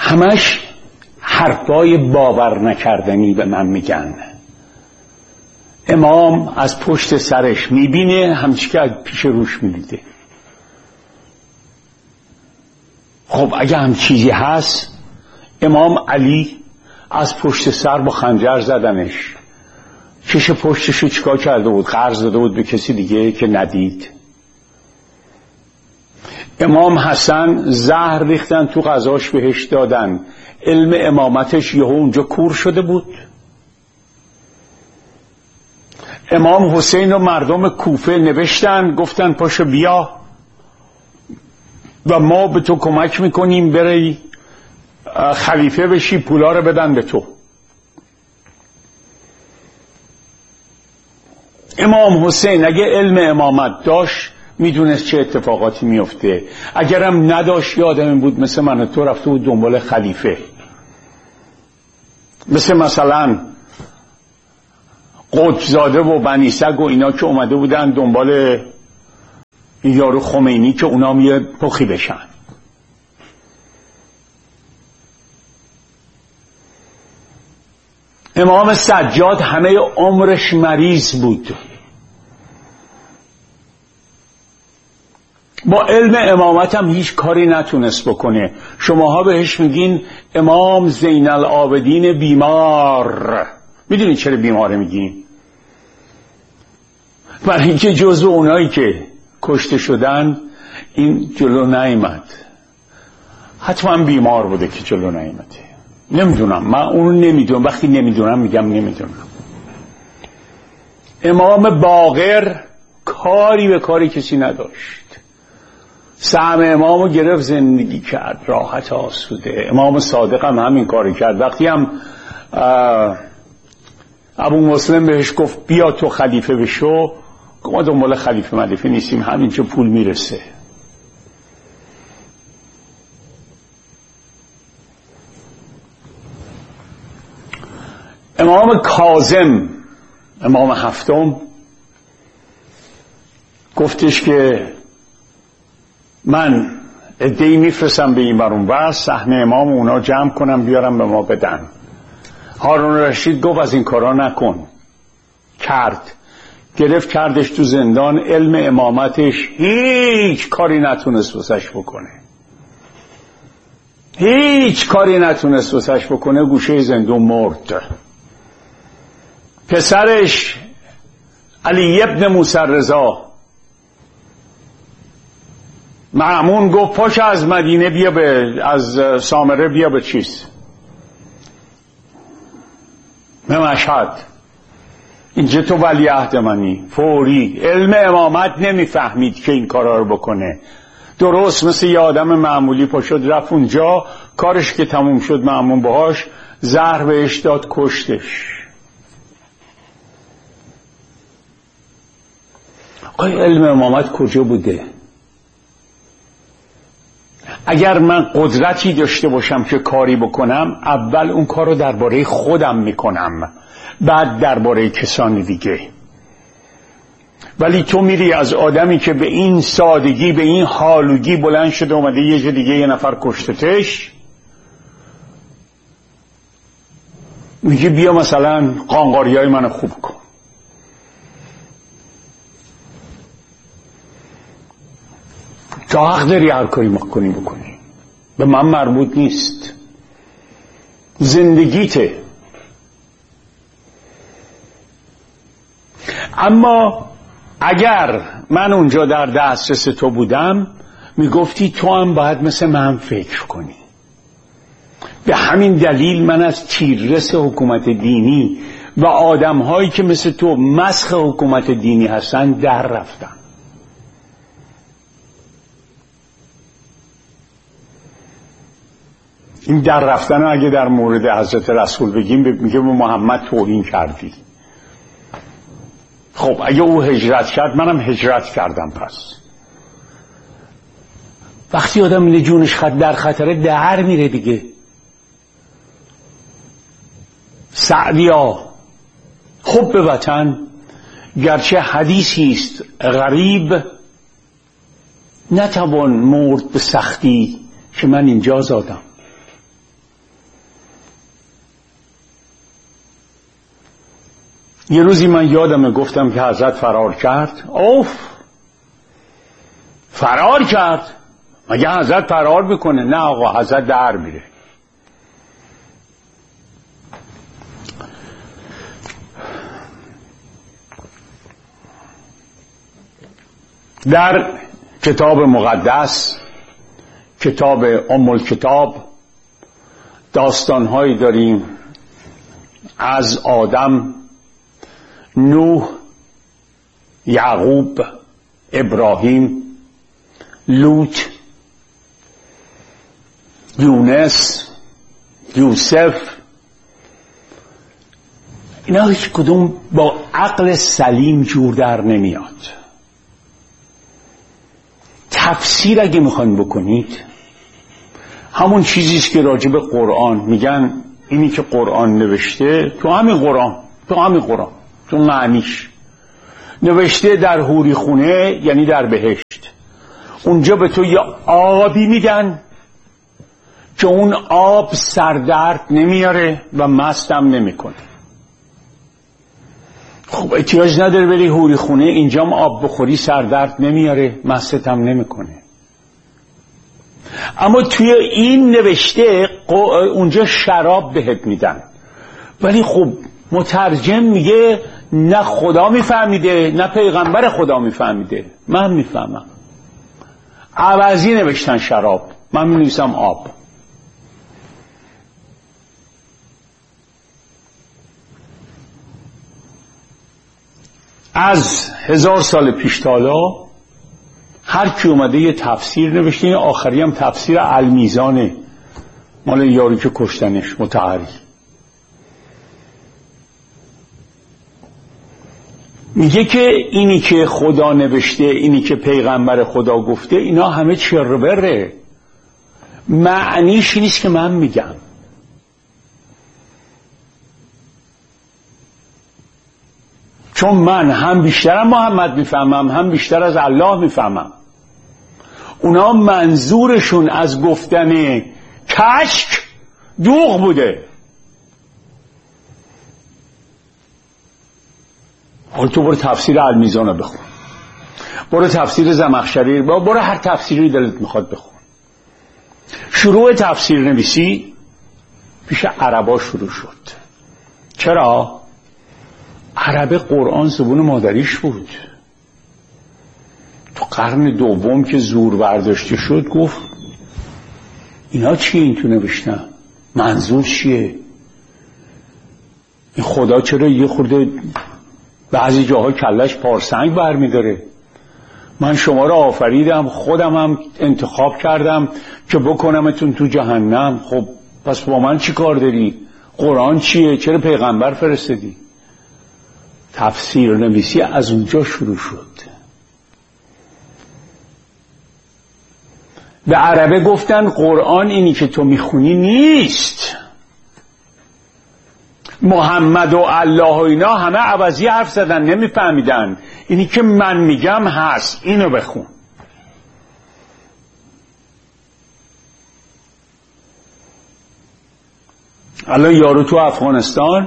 همش حرفای باور نکردنی به من میگن. امام از پشت سرش میبینه همچی که از پیش روش میدیده. خب اگه هم چیزی هست، امام علی از پشت سر با خنجر زدنش، چش پشتشو چیکار کرده بود؟ قرض داده بود به کسی دیگه که ندید. امام حسن زهر ریختن تو غذاش بهش دادن، علم امامتش یهو اونجا کور شده بود. امام حسین و مردم کوفه نوشتن گفتن پاشو بیا و ما به تو کمک میکنیم بری خلیفه بشی، پولا رو بدن به تو. امام حسین اگه علم امامت داشت میدونست چه اتفاقاتی میفته. اگرم نداشت یه آدمی بود مثل من و تو، رفته بود دنبال خلیفه، مثلا قطبزاده و بنیسگ و اینا که اومده بودن دنبال این یارو خمینی که اونا یه پخی بشن. امام سجاد همه عمرش مریض بود، با علم امامت هم هیچ کاری نتونست بکنه. شماها بهش میگین امام زین العابدین بیمار. میدونید چرا بیماره میگین؟ برای اینکه جزو اونایی که کشته شدن این جلو نیامد. حتما بیمار بوده که جلو نیامده. نمیدونم، من اونو نمیدونم، وقتی نمیدونم میگم نمیدونم. امام باقر کاری به کاری کسی نداشت، سهم امامو گرفت زندگی کرد راحت آسوده. امام صادق هم همین کاری کرد. وقتی هم ابو مسلم بهش گفت بیا تو خلیفه بشو، ما دنبال خلیفه ملیفه نیستیم، همینجا پول میرسه. امام کاظم، امام هفتم، گفتش که من عده‌ای میفرستم به این برون و سهم امام اونا جمع کنم بیارم به ما بدن. هارون رشید گفت از این کارا نکن. کرد، گرفت کردش تو زندان. علم امامتش هیچ کاری نتونست واسش بکنه، هیچ کاری نتونست واسش بکنه. گوشه زندون مرد. پسرش علی ابن موسی رضا، مأمون گفت پاش از مدینه بیا از سامره بیا به چیز به مشهد، اینجا تو ولیعهد منی. فوری. علم امامت نمیفهمید که این کارا رو بکنه. درست مثل یه آدم معمولی پا شد رفت اونجا، کارش که تموم شد مأمون باهاش زهر بهش داد، کشتش. آیا علم امامت کجا بوده؟ اگر من قدرتی داشته باشم که کاری بکنم، اول اون کار رو درباره خودم میکنم، بعد درباره کسان دیگه. ولی تو میری از آدمی که به این سادگی، به این حالوگی بلند شده اومده یه جا دیگه یه نفر کشتتش، میگی بیا مثلا قانقاری های من خوب کن. تو حق داری هر کاری کنی بکنی، به من مربوط نیست، زندگیته. اما اگر من اونجا در دسترس تو بودم، میگفتی تو هم باید مثل من فکر کنی. به همین دلیل من از تیررس حکومت دینی و آدم‌هایی که مثل تو مسخ حکومت دینی هستن در رفتم. این در رفتن اگه در مورد حضرت رسول بگیم میگه به محمد توهین کردی. خب اگه او هجرت کرد منم هجرت کردم. پس وقتی آدم اینه جونش در خطره در میره دیگه. سعدیا خب به وطن گرچه حدیثی است غریب، نتوان مرد به سختی که من اینجا زادم. یه روزی من یادمه گفتم که حضرت فرار کرد. اوف، فرار کرد؟ مگه حضرت فرار میکنه؟ نه آقا، حضرت در میره. در کتاب مقدس، کتاب ام الکتاب، داستانهایی داریم از آدم، نوح، یعقوب، ابراهیم، لوط، یونس، یوسف. اینا هیچ کدوم با عقل سلیم جور در نمیاد. تفسیر اگه میخواین بکنید، همون چیزیست که راجع به قرآن میگن اینی که قرآن نوشته تو همین قرآن تو معنیش نوشته در حوری خونه، یعنی در بهشت. اونجا به تو یه آبی میدن که اون آب سردرد نمیاره و مستم نمیکنه. خب احتیاج نداره بری حوری خونه، اینجا هم آب بخوری سردرد نمیاره، مستم نمیکنه. اما توی این نوشته اونجا شراب بهت میدن، ولی خب مترجم میگه نه خدا میفهمیده نه پیغمبر خدا میفهمیده، من میفهمم. عوضی نوشتن شراب، من می‌نویسم آب. از 1000 سال پیش تا حالا هر کی اومده یه تفسیر نوشته. این آخری هم تفسیر المیزانه، مال یاری که کشتنش، متحری. میگه که اینی که خدا نوشته، اینی که پیغمبر خدا گفته، اینا همه چربره، معنیش نیست که من میگم. چون من هم بیشتر از محمد میفهمم، هم بیشتر از الله میفهمم. اونا منظورشون از گفتن کشک دوغ بوده. حالا تو برو تفسیر المیزان رو بخون، برو تفسیر زمخشری، برو هر تفسیری دلت میخواد بخون. شروع تفسیر نویسی پیش عربا شروع شد. چرا؟ عرب قرآن زبون مادریش بود. تو قرن دوم که زور برداشته شد گفت اینا چیه این تو نوشتن؟ منظور چیه؟ این خدا چرا یه خورده بعضی جاها کلش پارسنگ برمیداره؟ من شما را آفریدم، خودم هم انتخاب کردم که بکنمتون تو جهنم. خب پس با من چی کار داری؟ قرآن چیه؟ چرا پیغمبر فرستادی؟ تفسیر نویسی از اونجا شروع شد. به عربه گفتن قرآن اینی که تو میخونی نیست. محمد و الله و اینا همه عوضی حرف زدن، نمیفهمیدن. اینی که من میگم هست، اینو بخون. الان یارو تو افغانستان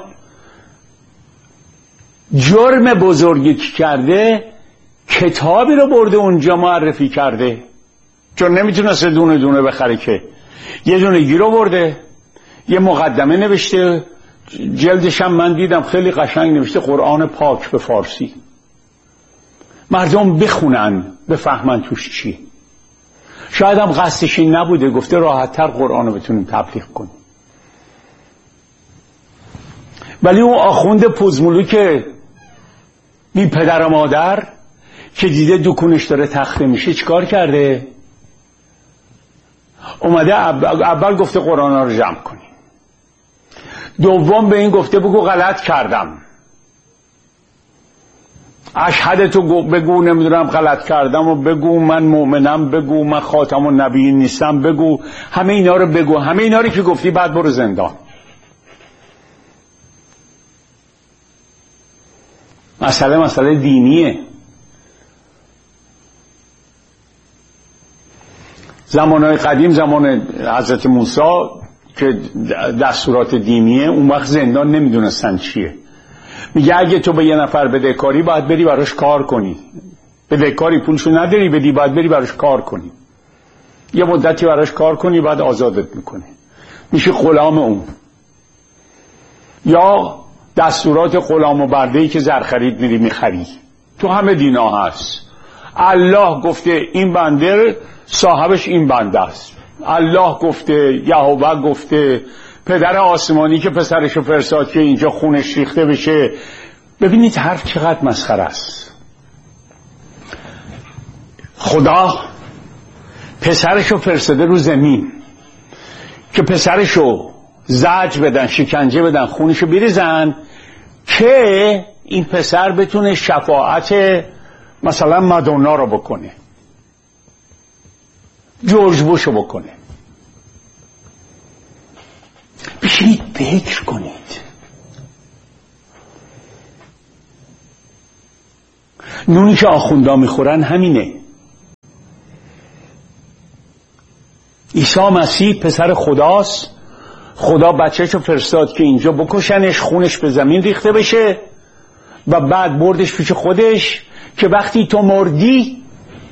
جرم بزرگی کرده، کتابی رو برده اونجا معرفی کرده، چون نمیتونست دونه دونه بخره که یه دونه گیرو برده، یه مقدمه نوشته، جلدش هم من دیدم خیلی قشنگ نوشته، قرآن پاک به فارسی. مردم بخونن بفهمن توش چی. شاید هم قصدش این نبوده، گفته راحت‌تر قرآن رو بتونیم تبلیغ کنیم. ولی اون آخوند پوزمولوک بی پدر و مادر که دیده دکونش داره تخته میشه چیکار کرده؟ اومده اول گفته قرآن رو جمع کنیم، دوم به این گفته بگو غلط کردم، اشهد تو بگو نمیدونم غلط کردم و بگو من مؤمنم، بگو من خاتم النبیین نیستم، بگو همه اینا رو بگو، همه اینا رو که گفتی بعد برو زندان. مسئله دینیه. زمانهای قدیم، زمان حضرت موسی که دستورات دینیه، اون وقت زندان نمیدونستن چیه. میگه اگه تو به یه نفر بدهکاری باید بری براش کار کنی، بدهکاری پولشو نداری بدی، باید بری براش کار کنی، یه مدتی براش کار کنی بعد آزادت میکنه، میشه غلام اون. یا دستورات غلام و برده‌ای که زر خرید میری میخری، تو همه دینا هست. الله گفته این بنده صاحبش این بنده است، الله گفته، یهوه گفته، پدر آسمانی که پسرشو فرستاد که اینجا خونش ریخته بشه. ببینید حرف چقدر مسخره است. خدا پسرشو فرستاده رو زمین که پسرشو زجر بدن، شکنجه بدن، خونشو بریزن که این پسر بتونه شفاعت مثلا مادونا رو بکنه، جورج بوشو بکنه. بشینید فکر کنید. نونی که آخوندا میخورن همینه. عیسی مسیح پسر خداست، خدا بچه‌شو فرستاد که اینجا بکشنش، خونش به زمین ریخته بشه و بعد بردش پیش خودش که وقتی تو مردی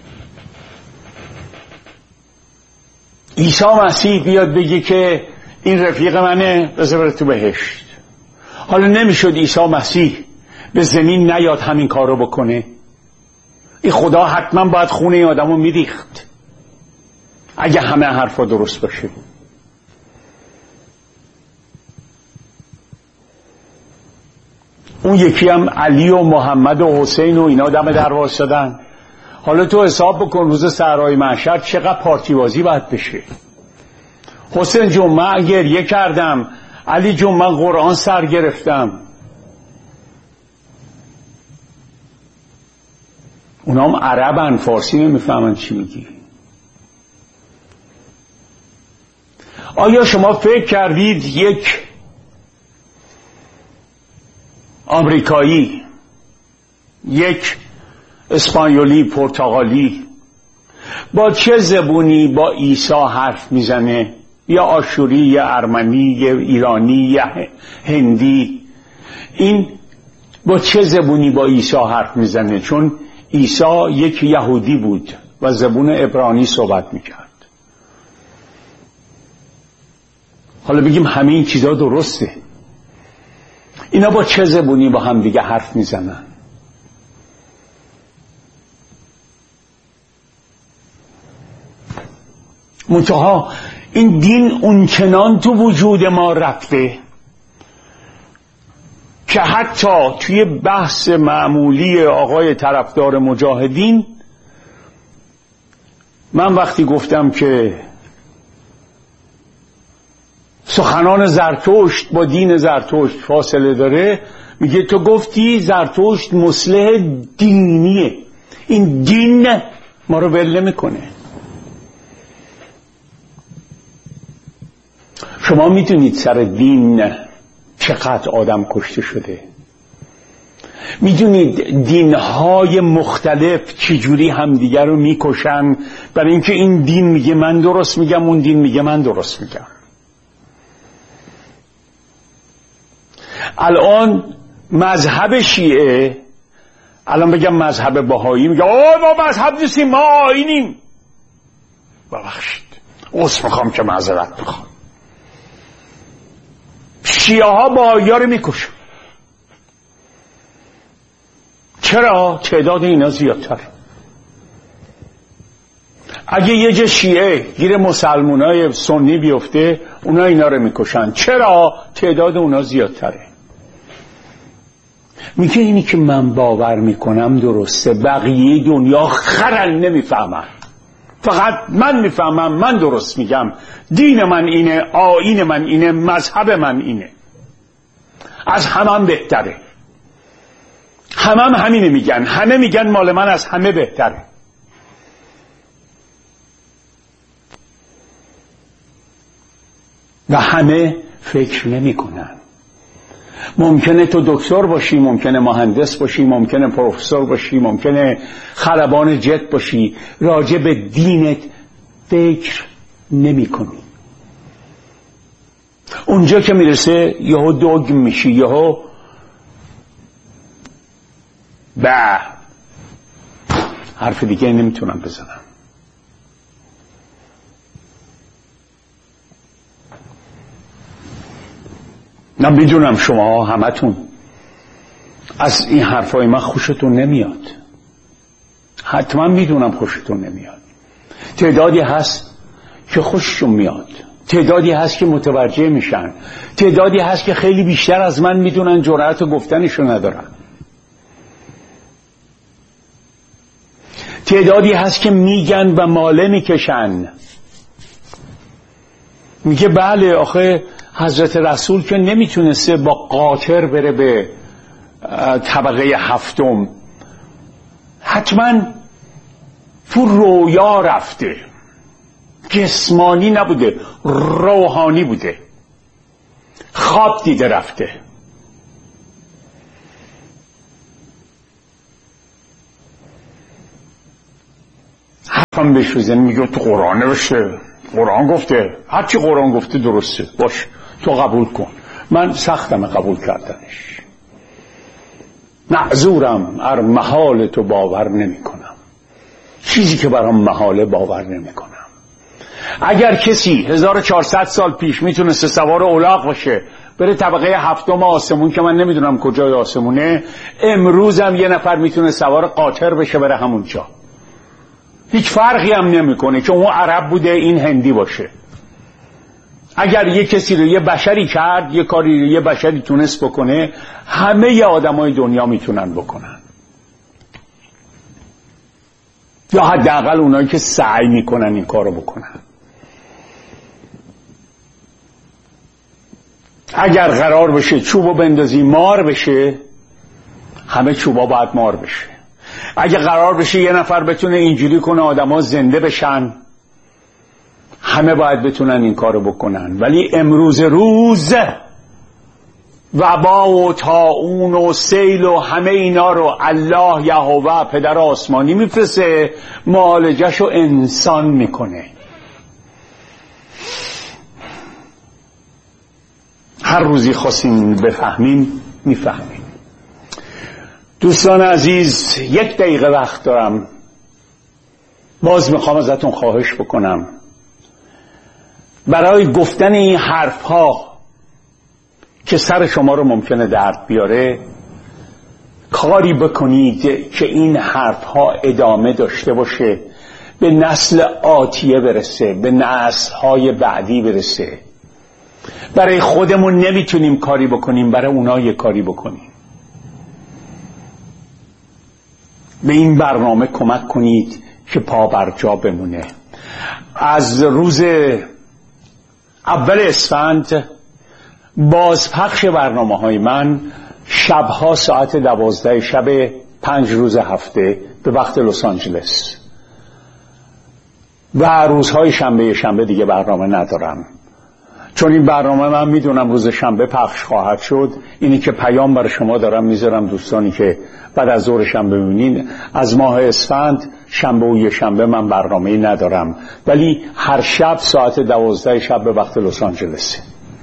عیسی مسیح بیاد بگه که این رفیق منه، بذار بره تو بهشت. حالا نمیشد عیسی مسیح به زمین نیاد همین کار رو بکنه؟ این خدا حتما باید خونه این آدم رو میریخت اگه همه حرفا درست باشه. اون یکی هم علی و محمد و حسین و اینا دم در وایسادن. حالا تو حساب بکن روز صحرای محشر چقدر پارتی بازی باید بشه. حسین جون من گریه کردم، علی جون من قرآن سر گرفتم. اونا هم عربن، فارسی نمیفهمن چی میگی. آیا شما فکر کردید یک آمریکایی، یک اسپانیولی، پرتغالی با چه زبونی با عیسی حرف میزنه؟ یا آشوری، یا ارمنی، یا ایرانی، یا هندی، این با چه زبونی با عیسی حرف میزنه؟ چون عیسی یک یهودی بود و زبون عبرانی صحبت میکرد. حالا بگیم همه این چیزا درسته، اینا با چه زبونی با هم دیگه حرف میزنن؟ منتها این دین اونچنان تو وجود ما رفته که حتی توی بحث معمولی آقای طرفدار مجاهدین، من وقتی گفتم که سخنان زرتشت با دین زرتشت فاصله داره، میگه تو گفتی زرتشت مصلح دینیه، این دین ما رو ول نمیکنه. شما میدونید سر دین چقدر آدم کشته شده؟ میدونید دینهای مختلف چجوری همدیگر رو میکشن برای اینکه این دین میگه من درست میگم، اون دین میگه من درست میگم. الان مذهب شیعه، الان بگم مذهب بهایی، میگه ما مذهب نیستیم، ما آیینیم. ببخشید عذر میخوام که معذرت میخوام. شیعه ها بهایی ها رو میکشن. چرا؟ تعداد اینا زیادتر. اگه یه جا شیعه گیر مسلمانای سنی بیفته، اونا اینا رو میکشن. چرا؟ تعداد اونا زیادتره. میگه اینی که من باور میکنم درسته، بقیه دنیا خرن نمیفهمن، فقط من میفهمم، من درست میگم، دین من اینه، آیین من اینه، مذهب من اینه، از همه بهتره. همه همینه میگن، همه میگن مال من از همه بهتره. و همه فکر نمی کنن. ممکنه تو دکتر باشی، ممکنه مهندس باشی، ممکنه پروفسور باشی، ممکنه خلبان جت باشی، راجع به دینت فکر نمی کنی. اونجا که میرسه یهو دوگم میشی، یهو حرف دیگه نمیتونم بزنم. من میدونم شما همتون از این حرفای من خوشتون نمیاد، حتما میدونم خوشتون نمیاد. تعدادی هست که خوششون میاد، تعدادی هست که متوجه میشن، تعدادی هست که خیلی بیشتر از من میدونن، جرأت گفتنشو ندارن. تعدادی هست که میگن و ماله میکشن، میگه بله آخه حضرت رسول که نمیتونسته با قاطر بره به طبقه هفتم، حتما تو رویا رفته، جسمانی نبوده، روحانی بوده، خواب دیده رفته. حرفم بهش بزنی میگه تو قرآن نوشته، قرآن گفته، هرچی قرآن گفته درسته، باش تو قبول کن. من سختم قبول کردنش، معذورم، ار محال تو باور نمی کنم، چیزی که برام محاله باور نمی کنم. اگر کسی 1400 سال پیش میتونسته سوار الاغ باشه بره طبقه هفتم آسمون که من نمیدونم کجای آسمونه، امروزم یه نفر میتونه سوار قاطر بشه بره همونجا. هیچ فرقی هم نمیکنه که اون عرب بوده این هندی باشه. اگر یه کسی رو یه بشری کرد، یه کاری رو یه بشری تونست بکنه، همه آدمای دنیا میتونن بکنن، یا حداقل اونایی که سعی میکنن این کارو بکنن. اگر قرار بشه چوبو بندازی مار بشه، همه چوبا باید مار بشه. اگه قرار بشه یه نفر بتونه اینجوری کنه آدما زنده بشن، همه باید بتونن این کارو بکنن. ولی امروز روز وبا و طاعون و سیل و همه اینا رو الله یهوه پدر آسمانی میفرسته، معالجه‌شو انسان میکنه. هر روزی خواستیم بفهمیم میفهمیم. دوستان عزیز، 1 دقیقه وقت دارم، باز میخوام ازتون خواهش بکنم برای گفتن این حرف ها که سر شما رو ممکنه درد بیاره، کاری بکنید که این حرف ها ادامه داشته باشه، به نسل آتیه برسه، به نسل های بعدی برسه. برای خودمون نمیتونیم کاری بکنیم، برای اونا یه کاری بکنیم. به این برنامه کمک کنید که پا بر جا بمونه. از روز اول اسفند بازپخش برنامه‌های من شبها ساعت 12 شب 5 روز هفته به وقت لس آنجلس، و روزهای شنبه دیگه برنامه ندارم، چون این برنامه من میدونم روز شنبه پخش خواهد شد. اینی که پیام برای شما دارم میذارم، دوستانی که بعد از ظهر شنبه ببینین، از ماه اسفند شنبه و یه شنبه من برنامه‌ای ندارم، ولی هر شب ساعت 12 شب به وقت لس آنجلس.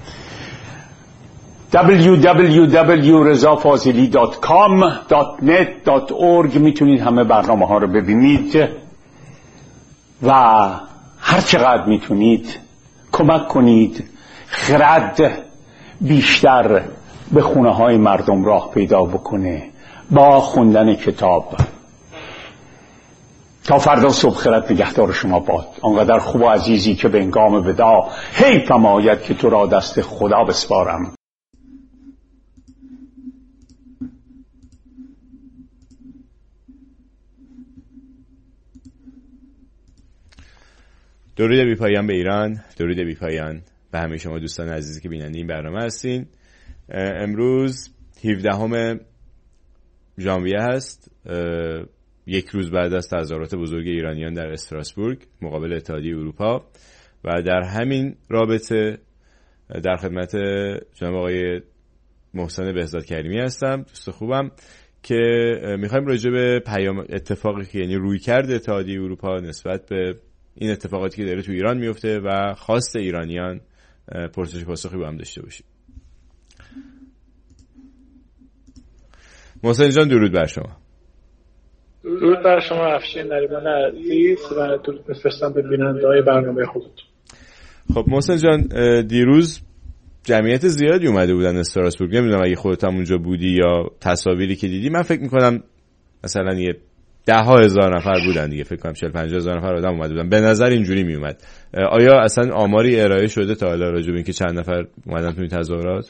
www.rezafazili.com.net.org میتونید همه برنامه ها رو ببینید و هر چقدر میتونید کمک کنید خرد بیشتر به خونه های مردم راه پیدا بکنه با خوندن کتاب. تا فردا صبح خرد نگهدار شما باد. آنقدر خوب و عزیزی که به انگام وداع حیفم آید که تو را دست خدا بسپارم. درود بی‌پایان به ایران، درود بی‌پایان به همه شما دوستان عزیزی که بیننده این برنامه هستین. امروز 17 ژانویه هست، 1 روز بعد از تظاهرات بزرگ ایرانیان در استراسبورگ مقابل اتحادیه اروپا، و در همین رابطه در خدمت جناب آقای محسن بهزاد کریمی هستم، دوست خوبم، که میخوایم راجع به پیام اتفاقی که یعنی رویکرد اتحادیه اروپا نسبت به این اتفاقاتی که داره تو ایران میفته و خواست ایرانیان پرسش پاسخی با هم داشته باشیم. محسن جان درود بر شما. درود بر شما افشین نریمان عزیز و درود میفرستم به بیننده‌های برنامه خودتون. خب محسن جان، دیروز جمعیت زیادی اومده بودن استراسبورگ. نمیدونم اگه خودت هم اونجا بودی یا تصاویری که دیدی. من فکر میکنم مثلا یه 10,000 نفر بودن دیگه، فکر کنم 40-50,000 نفر آدم اومده بودن. به نظر اینجوری میومد. آیا اصلا آماری ارائه شده تا حالا راجع به اینکه چند نفر اومدن تو این تظاهرات؟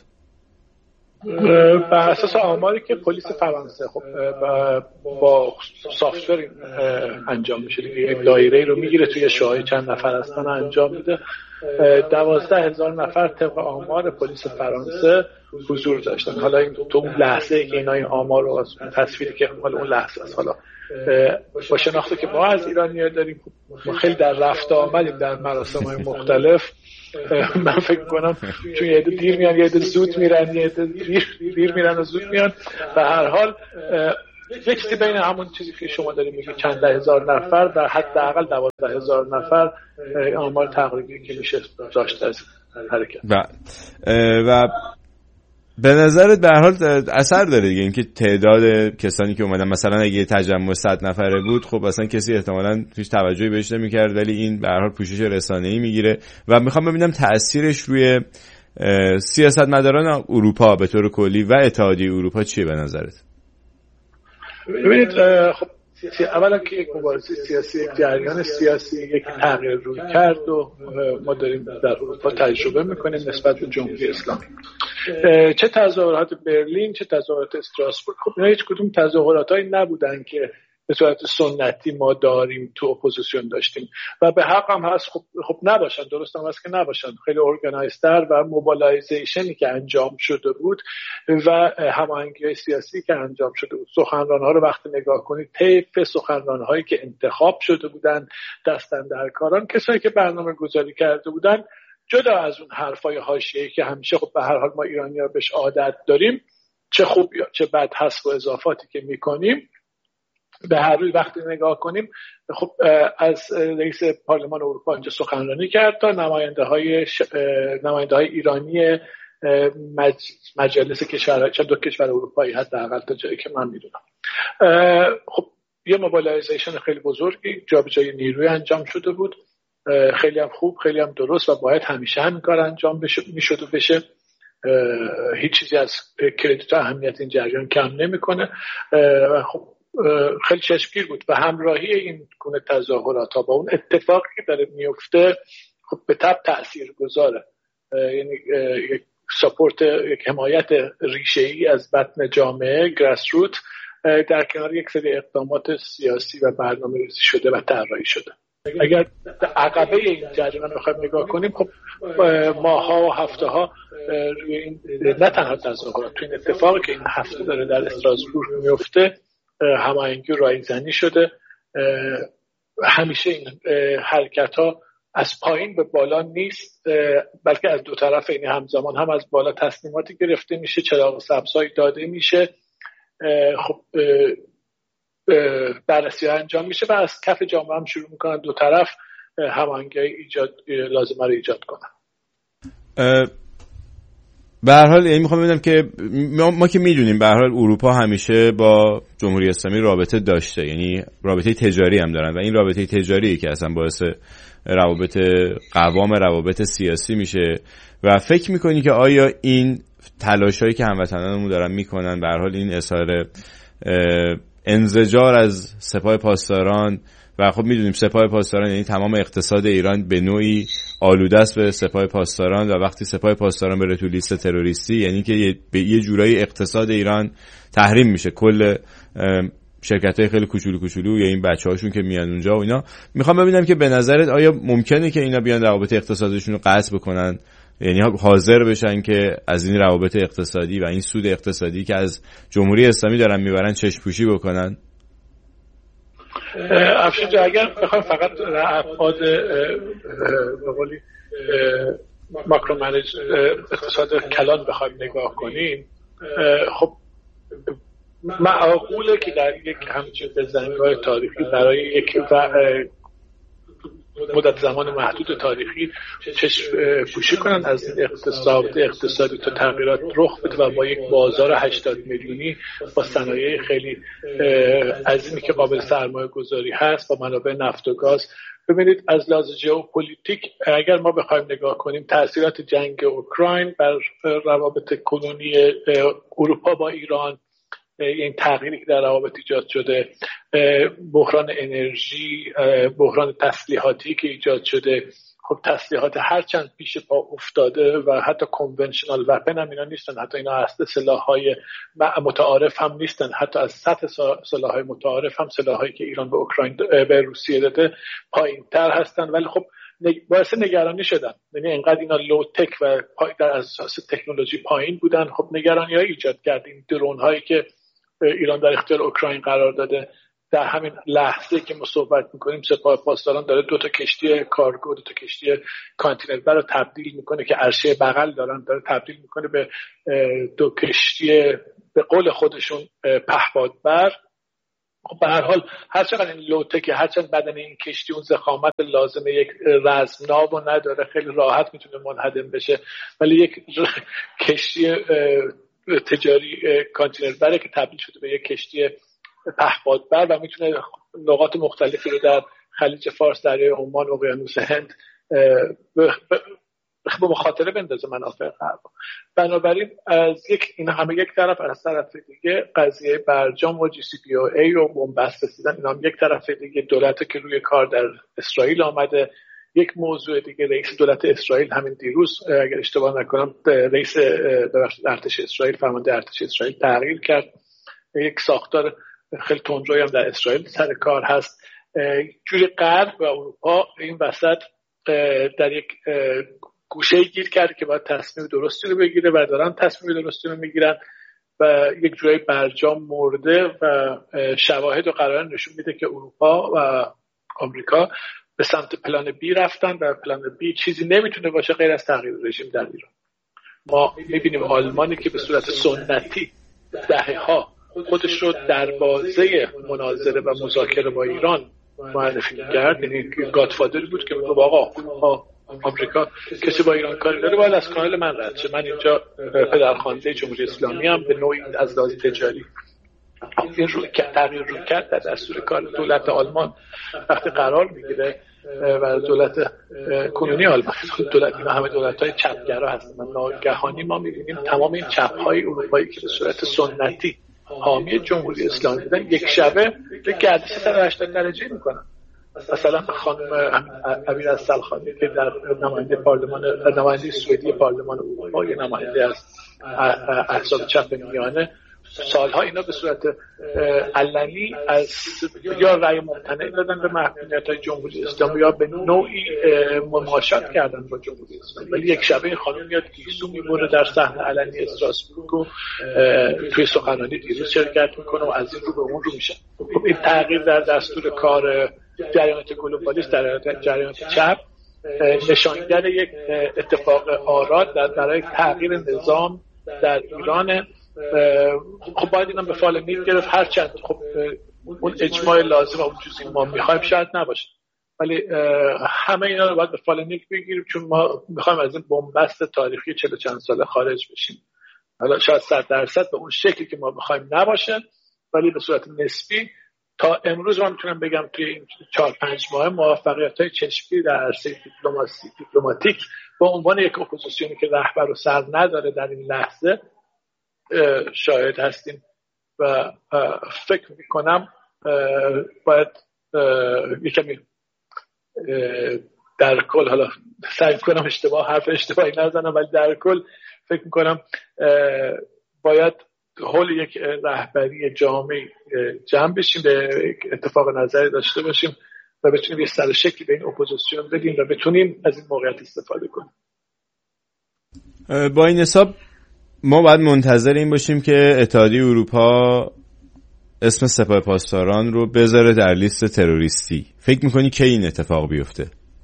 بر اساس آماری که پلیس فرانسه خب با سافتور انجام میشه، یک دایره رو میگیره توی شاهی چند نفر هستن انجام میده. 12,000 نفر طبق آمار پلیس فرانسه حضور داشتن. حالا این تو اون لحظه که اینا این آمار رو تصویری که حالا اون لحظه است، حالا با شناخته که ما از ایرانی‌ها داریم، ما خیلی در رفت آمدیم در مراسم‌های مختلف. من فکر کنم چون یه عده دیر میان، یه عده زود میرن، یه عده دیر میرن و زود میان. به هر حال یک چیزی بین همون چیزی که شما دارید میگید چند ده هزار نفر و حداقل 12,000 نفر آمار تقریبی که میشه داشت از حرکت. و به نظرت به هر حال اثر داره دیگه اینکه تعداد کسانی که اومدن، مثلا اگه تجمع 100 نفره بود خب اصلا کسی احتمالاً هیچ توجهی بهش نمی‌کرد، ولی این به هر حال پوشش رسانه‌ای میگیره. و میخوام ببینم تأثیرش روی سیاستمداران اروپا به طور کلی و اتحادیه اروپا چیه به نظرت؟ ببینید خب اولا که یک مبارزه سیاسی، یک جریان سیاسی، یک تغییر روی کرد و ما داریم در اروپا تجربه میکنیم نسبت به جمهوری اسلامی. چه تظاهرات برلین چه تظاهرات استراسبورگ، خب اینا هیچ کدوم تظاهراتایی نبودن که به صورت سنتی ما داریم تو اپوزیسیون داشتیم و به حق هم هست خب نباشن، درست هم هست که نباشن. خیلی ارگانایزتر و موبیلایزیشنی که انجام شده بود و هماهنگی‌های سیاسی که انجام شده بود، سخنران‌ها رو وقتی نگاه کنید، طیف سخنران‌هایی که انتخاب شده بودن دست‌اندرکاران، کسایی که برنامه‌گذاری کرده بودن، جدا از اون حرفای حاشیه‌ای که همیشه خب به هر حال ما ایرانی‌ها بهش عادت داریم، چه خوب یا چه بد هست و اضافاتی که می‌کنیم، به هر روی وقتی نگاه کنیم خب از رئیس پارلمان اروپا اینجا سخنرانی کرد تا نماینده های ایرانی مجلس کشورهای دو کشور اروپایی حداقل تا جایی که من میدونم. خب یه موبیلایزیشن خیلی بزرگی، جابجایی نیروی انجام شده بود، خیلی هم خوب، خیلی هم درست و باید همیشه همین کار انجام میشد و بشه. هیچ چیزی از کردیت و اهمیت این جریان کم نمیکنه. خب خیلی چشمگیر بود و همراهی این گونه تظاهرات ها با اون اتفاقی که داره میفته خب به تبع تأثیر گذاره. یعنی یک ساپورت، یک حمایت ریشه‌ای از بطن جامعه، گراس روت، در کنار یک سری اقدامات سیاسی و برنامه‌ریزی شده و طراحی شده. اگر عقبه این جریان رو بخوایم نگاه کنیم، خب ماها و هفته ها روی این نه تنها تظاهرات، تو این اتفاقی که این هفته داره در استراسبورگ میفته هماهنگی رایزنی شده. همیشه این حرکت ها از پایین به بالا نیست، بلکه از دو طرف، یعنی همزمان هم از بالا تصمیماتی گرفته میشه، چراغ سبزهایی داده میشه، خب بررسی ها انجام میشه و از کف جامعه هم شروع میکنن دو طرف هماهنگی لازمه رو ایجاد کنن. به هر حال یعنی میخوام ببینم که ما که میدونیم به هر حال اروپا همیشه با جمهوری اسلامی رابطه داشته، یعنی رابطه تجاری هم دارن و این رابطه تجاریه که اصلا باعث قوام روابط سیاسی میشه. و فکر میکنی که آیا این تلاشایی که هموطنانمون دارن میکنن، به هر حال این اظهار انزجار از سپاه پاسداران، و خب میدونیم سپاه پاسداران یعنی تمام اقتصاد ایران به نوعی آلوده است به سپاه پاسداران، و وقتی سپاه پاسداران بره تو لیست تروریستی یعنی که به یه جورایی اقتصاد ایران تحریم میشه. کل شرکت‌های خیلی کوچولو یا این بچه‌هاشون که میان اونجا و اینا. میخوام ببینم که به نظرت آیا ممکنه که اینا بیان روابط اقتصادیشون رو قطع بکنن، یعنی حاضر بشن که از این روابط اقتصادی و این سود اقتصادی که از جمهوری اسلامی دارن میبرن چشم پوشی بکنن؟ افشین جا اگر بخوایم فقط ابعاد به قولی ماکرو منیج اقتصاد کلان بخوایم نگاه کنیم، خب معقوله که در یک همچین بزنگاه تاریخی برای یک مدت زمان محدود تاریخی چشم پوشی کنن از اقتصادی تا تغییرات رخ بده و با یک بازار 80 میلیونی با صنایع خیلی عظیمی که قابل سرمایه گذاری هست با منابع نفت و گاز. ببینید از لحاظ ژئوپلیتیک اگر ما بخوایم نگاه کنیم تأثیرات جنگ اوکراین بر روابط کنونی اروپا با ایران، این تغییری که در روابط ایجاد شده، بحران انرژی، بحران تسلیحاتی که ایجاد شده، خب تسلیحات هرچند پیش پا افتاده و حتی کنونشنال وپن هم اینا نیستن، حتی اینا اصل سلاح‌های متعارف هم نیستن، حتی از سطح سلاح‌های متعارف هم سلاح‌هایی که ایران به اوکراین به روسیه داده پایین‌تر هستن، ولی خب باعث نگرانی شدن. یعنی اینقدر اینا لو تک و در اساس تکنولوژی پایین بودن، خب نگرانی‌ها ایجاد کرد. این درون‌هایی که ایران در اختیار اوکراین قرار داده، در همین لحظه که ما صحبت میکنیم سپاه پاسداران داره 2 تا کشتی کارگو، 2 تا کشتی کانتینر رو تبدیل میکنه که عرشه بغل دارن، داره تبدیل میکنه به 2 کشتی به قول خودشون پهپادبر. خب به هر حال هر چقدر این لوتکه، هر چقدر بدن این کشتی اون ضخامت لازمه یک رزمناو رو نداره، خیلی راحت میتونه منهدم بشه، ولی یک کشتی تجاری کانتینر بره که تبدیل شده به یک کشتی پهپادبر و میتونه نقاط مختلفی رو در خلیج فارس، دریای عمان، اقیانوس هند به مخاطره بندازه منافع غرب. بنابراین از این همه یک طرف، از طرف دیگه قضیه برجام و JCPOA و بنبست رسیدن، اینا هم یک طرف دیگه. دولت که روی کار در اسرائیل آمده. یک موضوع دیگه، رئیس دولت اسرائیل همین دیروز اگر اشتباه نکنم رئیس ارتش اسرائیل، فرمانده ارتش اسرائیل تغییر کرد. یک ساختار خیلی تندرویی هم در اسرائیل سر کار هست. جوری غرب و اروپا این وسط در یک گوشه گیر کرد که باید تصمیم درستی رو بگیره و دارن تصمیم درستی رو میگیرن و یک جوری برجام مرده و شواهد و قرائن نشون میده که اروپا و آمریکا به سمت پلان بی رفتن و پلان بی چیزی نمیتونه باشه غیر از تغییر رژیم در ایران. ما میبینیم آلمانی که به صورت سنتی دهه‌ها خودش رو دروازه مناظره و مذاکره با ایران معرفی کرد، یعنی گادفادر بود که میگه آقا آمریکا کسی با ایران کاری داره باید از کانال من رد شه، من اینجا پدرخوانده جمهوری اسلامی هم به نوعی از لحاظ تجاری. این رو تغییر رو کرد در دستور کار دولت آلمان وقتی قرار میگیره و دولت کنونی آلمان، دولت اینا همه دولت‌های چپگرا هستن. ناگهانی ما می‌بینیم تمام این چپ‌های اروپایی که به صورت سنتی حامی جمهوری اسلامی بودن یک شبه به گردش 180 درجه میکنن. مثلا خانم امیر السلخانی که در نماینده سوئدی پارلمان اروپا، یه نماینده از احزاب چپ میانه، سالها اینا به صورت علنی از یا رأی ممتنع دادن به محکومیت‌های جمهوری اسلامی یا به نوعی مماشات کردن با جمهوری اسلامی، ولی یک شبه خانم میاد گیسو میبره در صحنه علنی استراسبورگ و توی سخنرانی دیروز شرکت میکنه و از این رو به اون رو میشه. خب این تغییر در دستور کار جریانات گلوبالیست، در جریانات چپ، نشانگر یک اتفاق آراد برای تغییر نظام در ایران. خب باید اینم به فال نیک گرفت، هرچند خب اون اجماع لازم و اون چیزی ما میخوایم شاید نباشه، ولی همه اینا رو باید به فال نیک بگیریم چون ما میخوایم از این بنبست تاریخی 40 چند ساله خارج بشیم. حالا شاید 100% به اون شکلی که ما میخوایم نباشه، ولی به صورت نسبی تا امروز من میتونم بگم توی این 4-5 ماه موفقیت‌های چشمگیری در عرصه دیپلماتیک به عنوان یک اپوزیسیونی که رهبر و سر نداره در این لحظه شاهد هستیم و فکر میکنم باید یکمی در کل، حالا سعی کنم حرف اشتباهی نزنم، ولی در کل فکر میکنم باید حول یک رهبری جامعی جمع بشیم، به اتفاق نظری داشته باشیم و بتونیم یه سر شکلی به این اپوزیسیون بدیم و بتونیم از این موقعیت استفاده کنیم. با این حساب ما باید منتظر این باشیم که اتحادیه اروپا اسم سپاه پاسداران رو بذاره در لیست تروریستی. فکر میکنی کی این اتفاق بیفته؟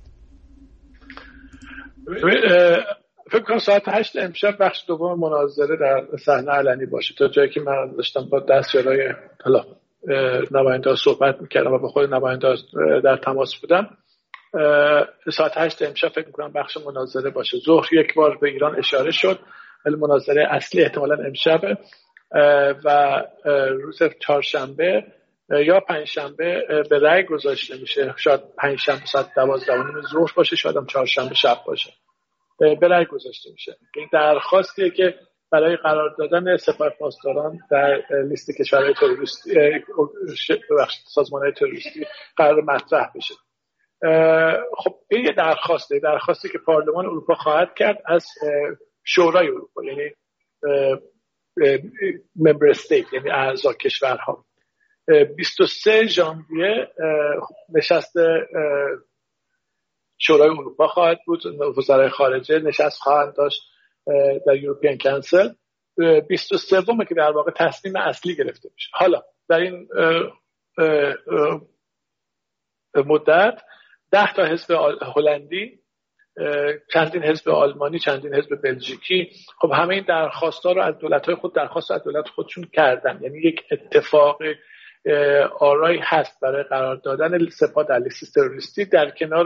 فکر کنم ساعت 8 امشب بخش دوم مناظره در صحنه علنی باشه. تا جایی که من داشتم با دستیارای نماینده صحبت میکردم و با خود نماینده در تماس بودم، ساعت 8 امشب فکر می‌کنم بخش مناظره باشه. ظهر یک بار به ایران اشاره شد، ولی مناظره اصلی احتمالاً امشبه و روز چهارشنبه یا پنجشنبه به رأی گذاشته میشه. شاید پنجشنبه ساعت 12:30 ظهر باشه، شاید هم چهارشنبه شب باشه. به رأی گذاشته میشه. این درخواستیه که برای قرار دادن سپاه پاسداران در لیست کشورهای تروریستی، سازمان‌های تروریستی قرار مطرح بشه. خب این یه درخواستی که پارلمان اروپا خواهد کرد از شورای اروپا، یعنی ممبر استیت، یعنی اعضا کشورها. 23 ژانویه نشست شورای اروپا خواهد بود، وزرای خارجه نشست خواهند داشت در یوروپیان کانسل. 23 که در واقع تصمیم اصلی گرفته میشه. حالا در این مدت 10 تا حزب هلندی، چندین حزب آلمانی، چندین حزب بلژیکی، خب همه این درخواست‌ها رو از دولت‌های خود درخواست از دولت خودشون کردن. یعنی یک اتفاق آرایی هست برای قرار دادن سپاه در لیست تروریستی در کنار